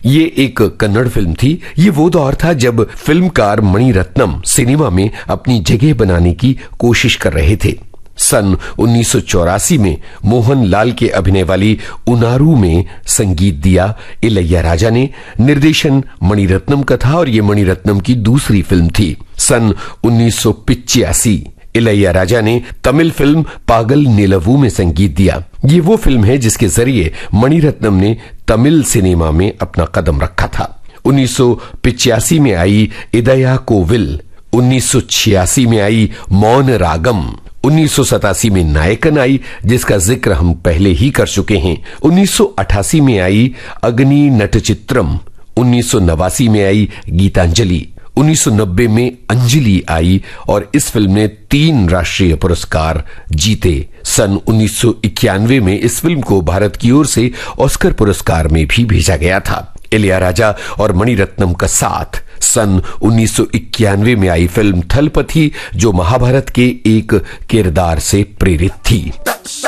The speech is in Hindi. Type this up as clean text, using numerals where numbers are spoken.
ये एक कन्नड़ फिल्म थी। ये वो दौर था जब फिल्मकार मणिरत्नम सिनेमा में अपनी जगह बनाने की कोशिश कर रहे थे। सन 1984 में मोहन लाल के अभिनय वाली उनारू में संगीत दिया इलैयाराजा ने। निर्देशन मणिरत्नम का था और ये मणिरत्नम की दूसरी फिल्म थी। सन 1985 इलैयाराजा ने तमिल फिल्म पागल निलवू में संगीत दिया। ये वो फिल्म है जिसके जरिए मणिरत्नम ने तमिल सिनेमा में अपना कदम रखा था। 1985 में आई इदया कोविल, 1986 में आई मौन रागम, 1987 में नायकन आई जिसका जिक्र हम पहले ही कर चुके हैं। 1988 में आई अग्नि नटचित्रम, 1989 में आई गीतांजलि, 1990 में अंजलि आई और इस फिल्म ने 3 राष्ट्रीय पुरस्कार जीते। सन 1991 में इस फिल्म को भारत की ओर से ऑस्कर पुरस्कार में भी भेजा गया था। इलैयाराजा और मणिरत्नम का साथ सन 1991 में आई फिल्म थलपथी, जो महाभारत के एक किरदार से प्रेरित थी।